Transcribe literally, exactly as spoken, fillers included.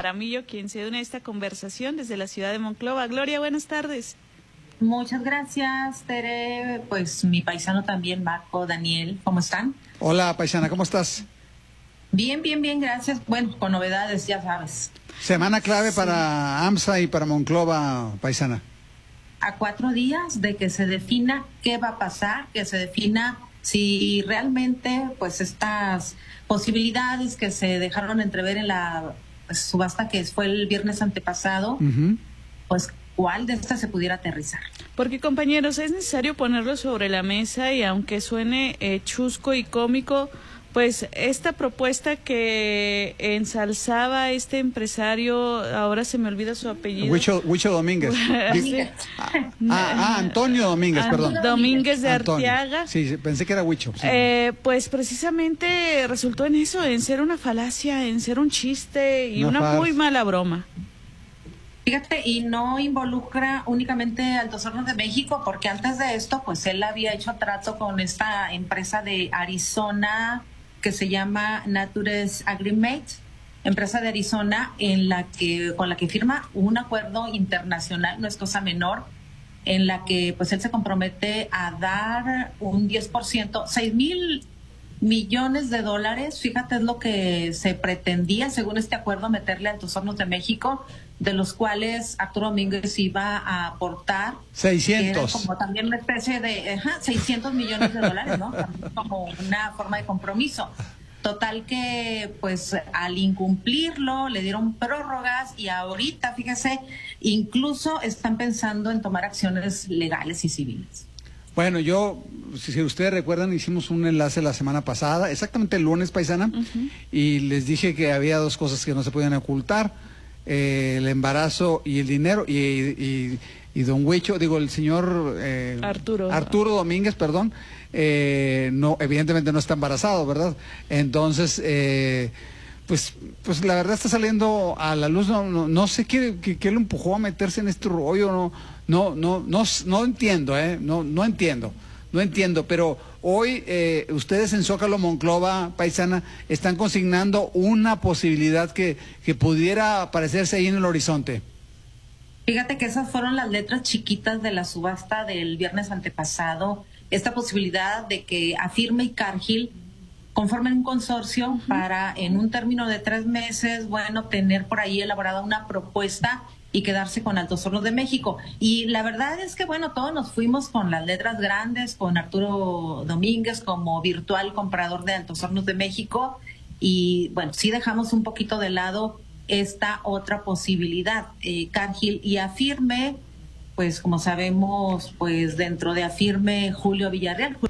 Jaramillo, quien se une a esta conversación desde la ciudad de Monclova. Gloria, buenas tardes. Muchas gracias, Tere. Pues mi paisano también, Marco, Daniel, ¿cómo están? Hola, paisana, ¿cómo estás? Bien, bien, bien, gracias. Bueno, con novedades, ya sabes. Semana clave sí. para AMSA y para Monclova, paisana. A cuatro días de que se defina qué va a pasar, que se defina si realmente, pues, estas posibilidades que se dejaron entrever en la subasta que fue el viernes antepasado, uh-huh. pues, cuál de estas se pudiera aterrizar. Porque, compañeros, es necesario ponerlo sobre la mesa y aunque suene eh, chusco y cómico, pues esta propuesta que ensalzaba este empresario, ahora se me olvida su apellido. Huicho, Huicho Domínguez. sí. ah, ah, Antonio Domínguez, ah, perdón. Domínguez de Antonio. Arteaga. Sí, pensé que era Huicho. Sí. Eh, pues precisamente resultó en eso, en ser una falacia, en ser un chiste y una, una muy mala broma. Fíjate, y no involucra únicamente a Altos Hornos de México, porque antes de esto, pues él había hecho trato con esta empresa de Arizona que se llama Natures Agrimate, empresa de Arizona, en la que con la que firma un acuerdo internacional, no es cosa menor, en la que pues él se compromete a dar un diez por ciento, seis mil millones de dólares, fíjate, es lo que se pretendía, según este acuerdo, meterle a Altos Hornos de México, de los cuales Arturo Domínguez iba a aportar seiscientos, como también una especie de ajá, seiscientos millones de dólares, ¿no? También como una forma de compromiso. Total que, pues, al incumplirlo, le dieron prórrogas y ahorita, fíjese, incluso están pensando en tomar acciones legales y civiles. Bueno, yo, si ustedes recuerdan, hicimos un enlace la semana pasada, exactamente el lunes, paisana, uh-huh. y les dije que había dos cosas que no se podían ocultar, eh, el embarazo y el dinero, y, y, y don Huicho, digo, el señor eh, Arturo. Arturo Domínguez, perdón, eh, no, evidentemente no está embarazado, ¿verdad? Entonces, eh, pues, pues la verdad está saliendo a la luz, no, no, no sé qué, qué, qué lo empujó a meterse en este rollo, no, no, no, no, no entiendo, eh, no, no entiendo, no entiendo, pero hoy eh, ustedes en Zócalo, Monclova, paisana, están consignando una posibilidad que, que pudiera aparecerse ahí en el horizonte. Fíjate que esas fueron las letras chiquitas de la subasta del viernes antepasado, esta posibilidad de que Afirme y Cargill conformen un consorcio uh-huh. para en un término de tres meses, bueno, tener por ahí elaborada una propuesta y quedarse con Altos Hornos de México. Y la verdad es que, bueno, todos nos fuimos con las letras grandes, con Arturo Domínguez como virtual comprador de Altos Hornos de México, y bueno, sí dejamos un poquito de lado esta otra posibilidad. Eh, Cargill y Afirme, pues como sabemos, pues dentro de Afirme, Julio Villarreal,